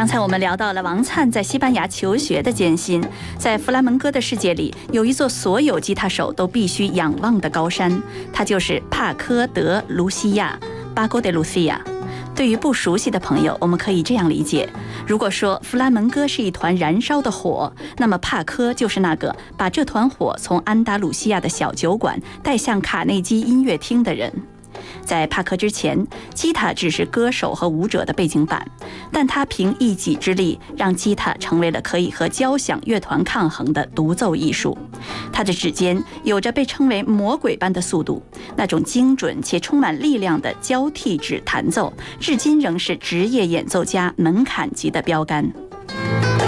刚才我们聊到了王灿在西班牙求学的艰辛，在弗拉门戈的世界里，有一座所有吉他手都必须仰望的高山，它就是帕科德卢西亚 （Paco de Lucia）。对于不熟悉的朋友，我们可以这样理解：如果说弗拉门戈是一团燃烧的火，那么帕科就是那个把这团火从安达鲁西亚的小酒馆带向卡内基音乐厅的人。在帕科之前，吉他只是歌手和舞者的背景板，但他凭一己之力，让吉他成为了可以和交响乐团抗衡的独奏艺术。他的指尖有着被称为魔鬼般的速度，那种精准且充满力量的交替指弹奏，至今仍是职业演奏家门槛级的标杆。